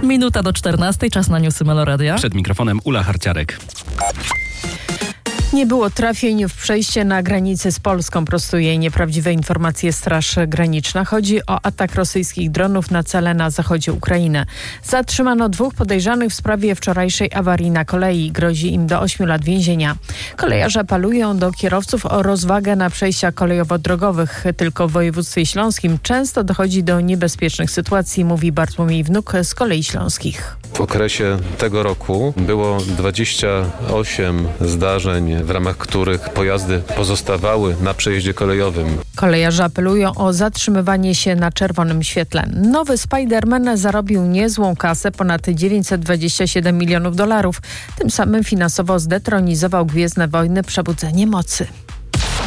Minuta do 14, czas na newsy Meloradia. Przed mikrofonem Ula Harciarek. Nie było trafień w przejście na granicę z Polską, prostuje nieprawdziwe informacje Straż Graniczna. Chodzi o atak rosyjskich dronów na cele na zachodzie Ukrainy. Zatrzymano 2 podejrzanych w sprawie wczorajszej awarii na kolei. Grozi im do 8 lat więzienia. Kolejarze apelują do kierowców o rozwagę na przejściach kolejowo-drogowych. Tylko w województwie śląskim często dochodzi do niebezpiecznych sytuacji, mówi Bartłomiej Wnuk z Kolei Śląskich. W okresie tego roku było 28 zdarzeń, w ramach których pojazdy pozostawały na przejeździe kolejowym. Kolejarze apelują o zatrzymywanie się na czerwonym świetle. Nowy Spider-Man zarobił niezłą kasę, ponad 927 milionów dolarów. Tym samym finansowo zdetronizował Gwiezdne Wojny: Przebudzenie Mocy.